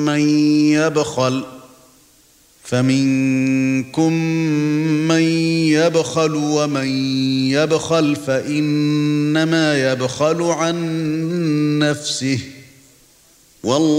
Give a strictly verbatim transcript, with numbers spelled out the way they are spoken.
مَن يَبْخَلْ فَمِنكُم مَّن يَبْخَلُ وَمَن يَبْخَلْ فَإِنَّمَا يَبْخَلُ عَن نَّفْسِهِ